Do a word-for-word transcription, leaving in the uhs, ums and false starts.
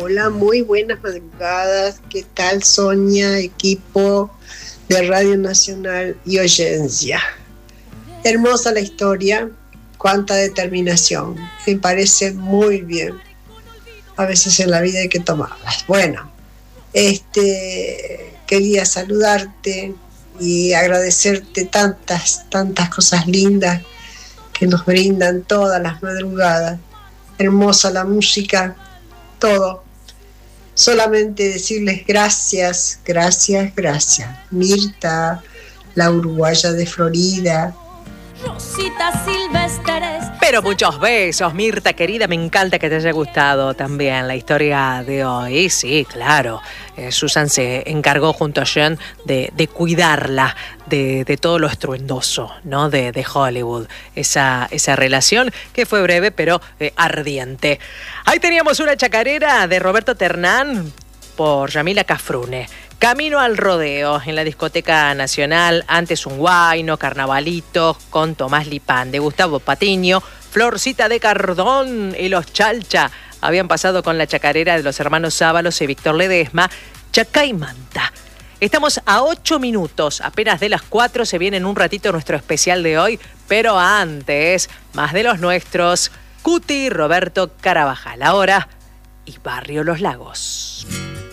Hola, muy buenas madrugadas. ¿Qué tal, Sonia, equipo de Radio Nacional y Oyencia? Hermosa la historia, cuánta determinación. Me parece muy bien. A veces en la vida hay que tomarlas. Bueno, este, quería saludarte y agradecerte tantas, tantas cosas lindas que nos brindan todas las madrugadas. Hermosa la música, todo. Solamente decirles gracias, gracias, gracias. Mirta, la uruguaya de Florida. Rosita Silvestres. Pero muchos besos, Mirta querida, me encanta que te haya gustado también la historia de hoy. Sí, claro, eh, Susan se encargó junto a Jen de, de cuidarla de, de todo lo estruendoso, ¿no? de, de Hollywood, esa, esa relación que fue breve pero eh, ardiente. Ahí teníamos una chacarera de Roberto Ternán por Yamila Cafrune. Camino al rodeo en la Discoteca Nacional, antes un guayno, carnavalito con Tomás Lipán, de Gustavo Patiño, Florcita de Cardón y los Chalcha habían pasado con la chacarera de los hermanos Sábalos y Víctor Ledesma, Chacay Manta. Estamos a ocho minutos, apenas de las cuatro, se viene en un ratito nuestro especial de hoy, pero antes, más de los nuestros, Cuti Roberto Carabajal, ahora y Barrio Los Lagos.